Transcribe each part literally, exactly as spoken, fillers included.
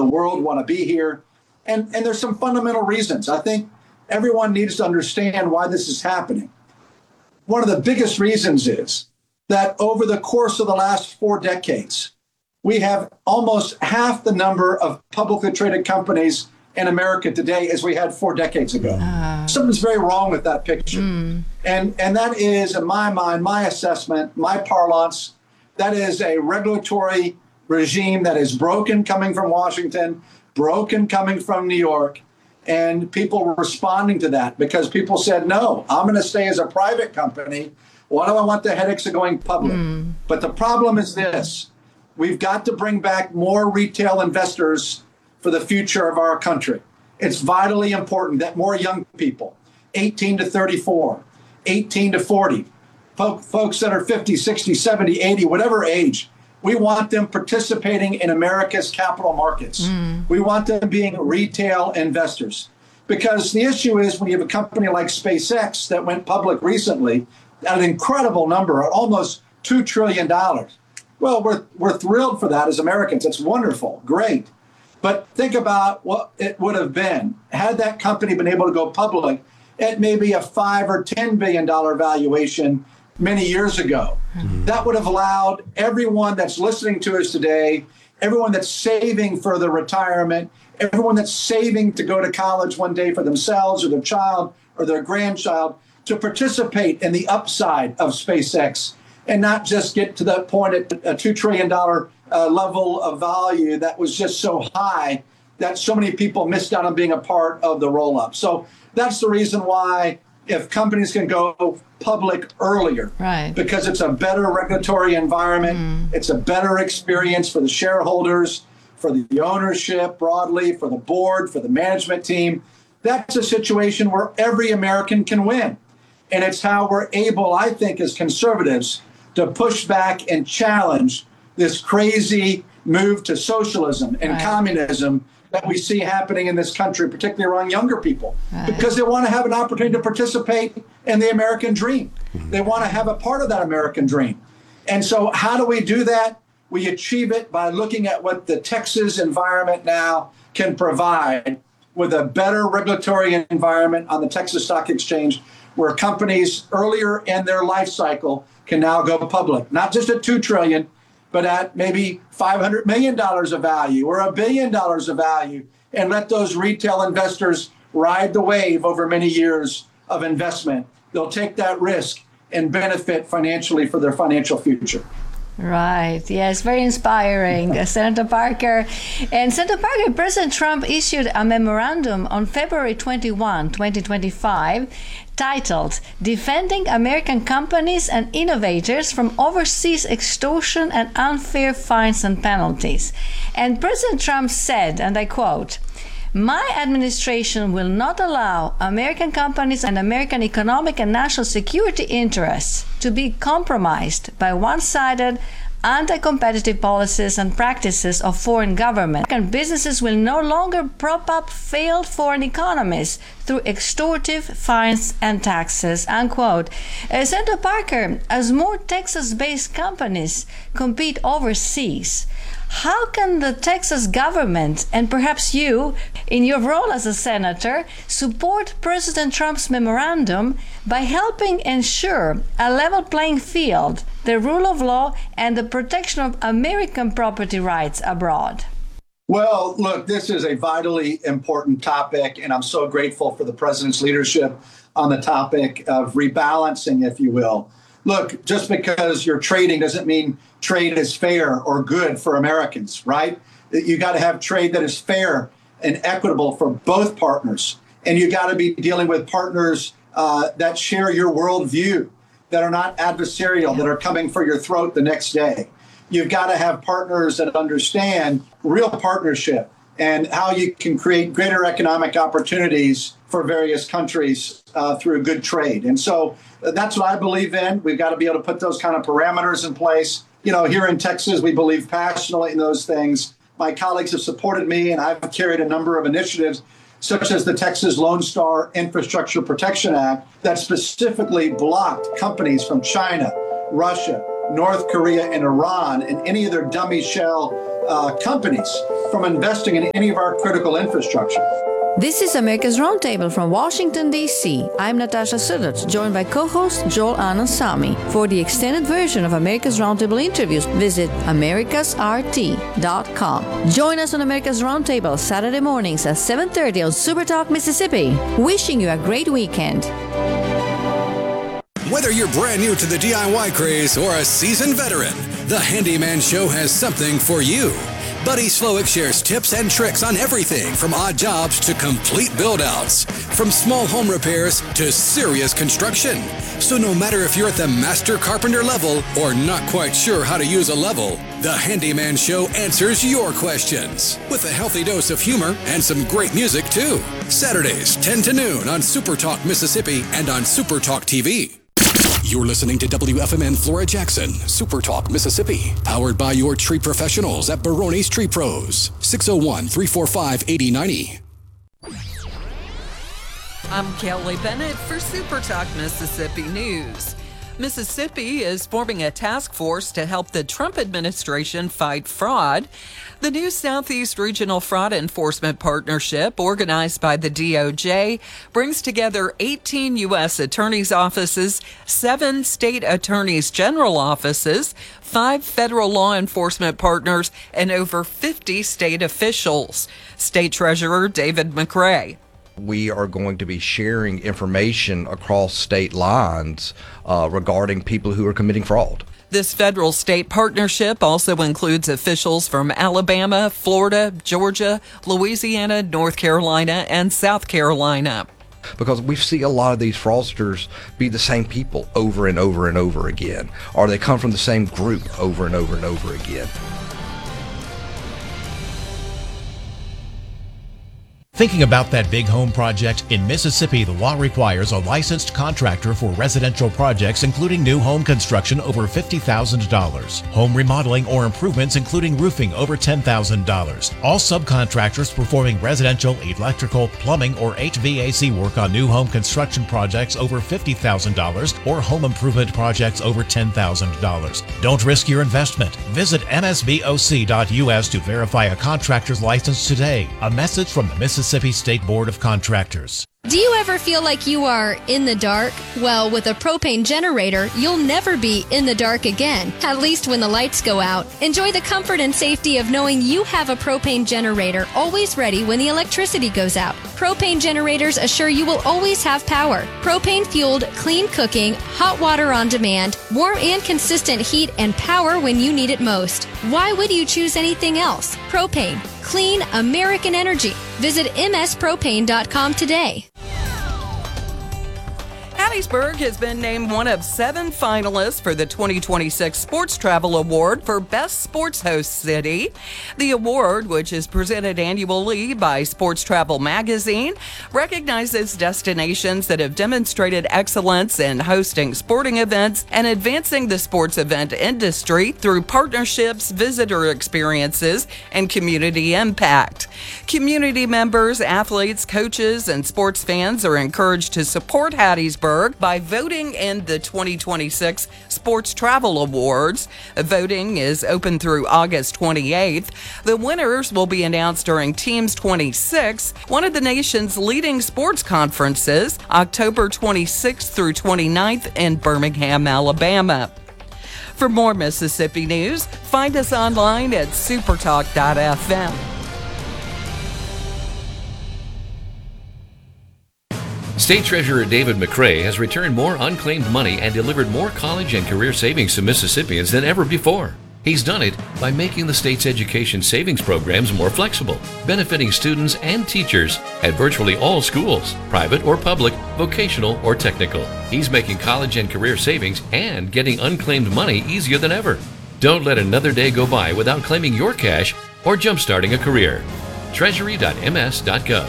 the world want to be here. And, and there's some fundamental reasons. I think everyone needs to understand why this is happening. One of the biggest reasons is that over the course of the last four decades, we have almost half the number of publicly traded companies in America today as we had four decades ago. Uh, Something's very wrong with that picture. Mm. And, and that is, in my mind, my assessment, my parlance, that is a regulatory regime that is broken coming from Washington, broken coming from New York, and people were responding to that because people said, no, I'm going to stay as a private company. Why do I want the headaches of going public? Mm. But the problem is this. We've got to bring back more retail investors for the future of our country. It's vitally important that more young people, eighteen to thirty-four, eighteen to forty, folk, folks that are fifty, sixty, seventy, eighty, whatever age, we want them participating in America's capital markets. Mm. We want them being retail investors. Because the issue is when you have a company like SpaceX that went public recently at an incredible number, almost two trillion dollars. Well, we're, we're thrilled for that as Americans. It's wonderful, great. But think about what it would have been had that company been able to go public at maybe a five or ten billion dollar valuation many years ago. Mm-hmm. That would have allowed everyone that's listening to us today, everyone that's saving for their retirement, everyone that's saving to go to college one day for themselves or their child or their grandchild to participate in the upside of SpaceX and not just get to that point at a two trillion dollars uh, level of value that was just so high that so many people missed out on being a part of the roll-up. So that's the reason why if companies can go public earlier, right, because it's a better regulatory environment, mm. it's a better experience for the shareholders, for the ownership broadly, for the board, for the management team. That's a situation where every American can win. And it's how we're able, I think, as conservatives, to push back and challenge this crazy move to socialism and right. communism that we see happening in this country, particularly around younger people, right. because they want to have an opportunity to participate in the American dream. Mm-hmm. They want to have a part of that American dream. And so how do we do that? We achieve it by looking at what the Texas environment now can provide with a better regulatory environment on the Texas Stock Exchange, where companies earlier in their life cycle can now go public, not just at two trillion dollars, but at maybe five hundred million dollars of value or a billion dollars of value, and let those retail investors ride the wave over many years of investment. They'll take that risk and benefit financially for their financial future. Right. Yes, very inspiring, uh, Senator Parker. And Senator Parker, President Trump issued a memorandum on February twenty-first, twenty twenty-five, titled Defending American Companies and Innovators from Overseas Extortion and Unfair Fines and Penalties. And President Trump said, and I quote, "My administration will not allow American companies and American economic and national security interests to be compromised by one-sided, anti-competitive policies and practices of foreign governments. American businesses will no longer prop up failed foreign economies through extortive fines and taxes," unquote. Uh, Senator Parker, as more Texas-based companies compete overseas, how can the Texas government, and perhaps you, in your role as a senator, support President Trump's memorandum by helping ensure a level playing field, the rule of law, and the protection of American property rights abroad? Well, look, this is a vitally important topic, and I'm so grateful for the president's leadership on the topic of rebalancing, if you will. Look, just because you're trading doesn't mean trade is fair or good for Americans, right? You got to have trade that is fair and equitable for both partners. And you got to be dealing with partners uh, that share your worldview, that are not adversarial, that are coming for your throat the next day. You've got to have partners that understand real partnership and how you can create greater economic opportunities for various countries uh, through good trade. And so that's what I believe in. We've got to be able to put those kind of parameters in place. You know, here in Texas, we believe passionately in those things. My colleagues have supported me, and I've carried a number of initiatives, such as the Texas Lone Star Infrastructure Protection Act, that specifically blocked companies from China, Russia, North Korea, and Iran and any of their dummy shell uh, companies from investing in any of our critical infrastructure. This is America's Roundtable from Washington, D C I'm Natasha Sillett, joined by co-host Joel Anand Samy. For the extended version of America's Roundtable interviews, visit americas r t dot com. Join us on America's Roundtable Saturday mornings at seven thirty on Super Talk Mississippi. Wishing you a great weekend. Whether you're brand new to the D I Y craze or a seasoned veteran, the Handyman Show has something for you. Buddy Slowick shares tips and tricks on everything from odd jobs to complete build-outs, from small home repairs to serious construction. So no matter if you're at the master carpenter level or not quite sure how to use a level, the Handyman Show answers your questions with a healthy dose of humor and some great music too. Saturdays, ten to noon on Super Talk Mississippi and on Super Talk T V. You're listening to W F M N Flora Jackson, Super Talk Mississippi, powered by your tree professionals at Barone's Tree Pros, six oh one, three four five, eight oh nine oh. I'm Kelly Bennett for Super Talk Mississippi News. Mississippi is forming a task force to help the Trump administration fight fraud. The new Southeast Regional Fraud Enforcement Partnership, organized by the D O J, brings together eighteen U S attorneys' offices, seven state attorneys' general offices, five federal law enforcement partners, and over fifty state officials. State Treasurer David McRae. We are going to be sharing information across state lines uh, regarding people who are committing fraud. This federal-state partnership also includes officials from Alabama, Florida, Georgia, Louisiana, North Carolina, and South Carolina. Because we see a lot of these fraudsters be the same people over and over and over again, or they come from the same group over and over and over again. Thinking about that big home project? In Mississippi, the law requires a licensed contractor for residential projects, including new home construction over fifty thousand dollars, home remodeling or improvements, including roofing, over ten thousand dollars. All subcontractors performing residential, electrical, plumbing, or H V A C work on new home construction projects over fifty thousand dollars or home improvement projects over ten thousand dollars. Don't risk your investment. Visit M S B O C dot U S to verify a contractor's license today. A message from the Mississippi Mississippi State Board of Contractors. Do you ever feel like you are in the dark? Well, with a propane generator, you'll never be in the dark again, at least when the lights go out. Enjoy the comfort and safety of knowing you have a propane generator always ready when the electricity goes out. Propane generators assure you will always have power. Propane-fueled, clean cooking, hot water on demand, warm and consistent heat and power when you need it most. Why would you choose anything else? Propane. Clean American energy. Visit m s propane dot com today. Hattiesburg has been named one of seven finalists for the twenty twenty-six Sports Travel Award for Best Sports Host City. The award, which is presented annually by Sports Travel Magazine, recognizes destinations that have demonstrated excellence in hosting sporting events and advancing the sports event industry through partnerships, visitor experiences, and community impact. Community members, athletes, coaches, and sports fans are encouraged to support Hattiesburg by voting in the twenty twenty-six Sports Travel Awards. Voting is open through August twenty-eighth. The winners will be announced during Teams twenty-six, one of the nation's leading sports conferences, October twenty-sixth through twenty-ninth in Birmingham, Alabama. For more Mississippi news, find us online at supertalk dot f m. State Treasurer David McRae has returned more unclaimed money and delivered more college and career savings to Mississippians than ever before. He's done it by making the state's education savings programs more flexible, benefiting students and teachers at virtually all schools, private or public, vocational or technical. He's making college and career savings and getting unclaimed money easier than ever. Don't let another day go by without claiming your cash or jumpstarting a career. treasury dot m s dot gov.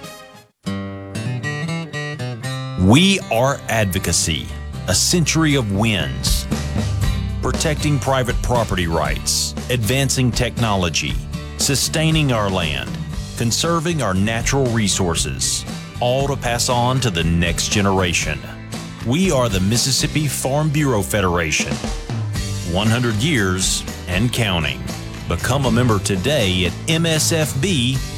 We are advocacy, a century of wins. Protecting private property rights, advancing technology, sustaining our land, conserving our natural resources, all to pass on to the next generation. We are the Mississippi Farm Bureau Federation. one hundred years and counting. Become a member today at M S F B